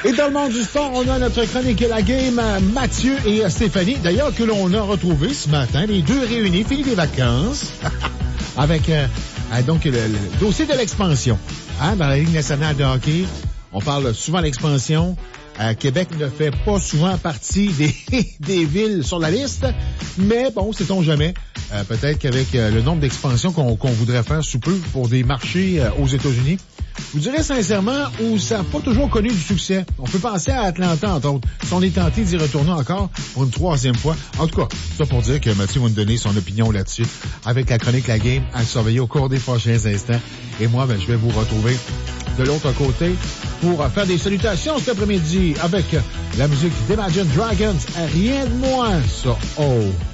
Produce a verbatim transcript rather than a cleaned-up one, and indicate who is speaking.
Speaker 1: Et dans le monde du sport, on a notre chronique et la game, Mathieu et Stéphanie. D'ailleurs, que l'on a retrouvé ce matin, les deux réunis, fini des vacances, avec euh, donc le, le dossier de l'expansion. Hein, dans la Ligue nationale de hockey, on parle souvent de l'expansion. Euh, Québec ne fait pas souvent partie des, des villes sur la liste, mais bon, sait-on jamais. Euh, peut-être qu'avec euh, le nombre d'expansions qu'on, qu'on voudrait faire sous peu pour des marchés euh, aux États-Unis, je vous dirais sincèrement où ça n'a pas toujours connu du succès. On peut penser à Atlanta, entre autres. Si on est tenté d'y retourner encore pour une troisième fois. En tout cas, ça pour dire que Mathieu va nous donner son opinion là-dessus avec la chronique La Game à surveiller au cours des prochains instants. Et moi, ben, je vais vous retrouver de l'autre côté pour faire des salutations cet après-midi avec la musique d'Imagine Dragons. Rien de moins, ça. Oh!